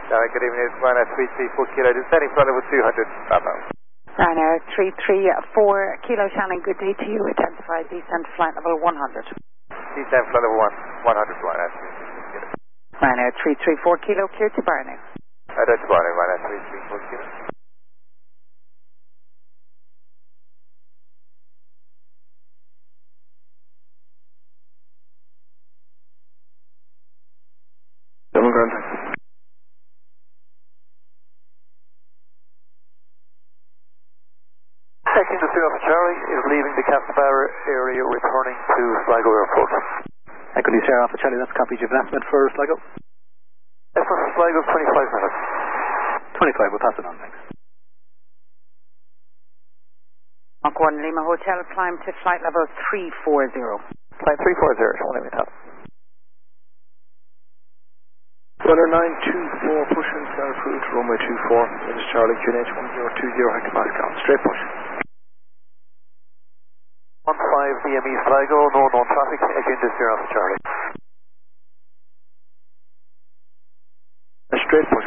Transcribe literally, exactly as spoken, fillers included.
Charlie, good evening. It's Ryanair three three four Kilo. Descending flight level two hundred. Bravo. Ryanair three three four Kilo Shannon, good day to you. Identify descent flight level one hundred. Descent flight level one, one hundred. Ryanair three three four Kilo. Ryanair three three four Kilo, clear to Barney. Uh, that's Barney, Ryanair three three four Kilo. Double ground. Taking the zero for Charlie is leaving the Castlebar area, returning to Sligo Airport. Echo D Sierra Alpha Charlie, that's copy. Do you have an estimate for Sligo? Estimate for Sligo is twenty-five minutes. twenty-five, we'll pass it on, thanks. Mach one Lima Hotel, climb to flight level three four zero. Flight three four zero, don't let me tell. Weather nine two four, pushing South Route, runway two four. This is Charlie, Q N H one zero two zero, hectopascal. Straight push. one five D M E Sligo, no known traffic, again to zero for Charlie. A straight push.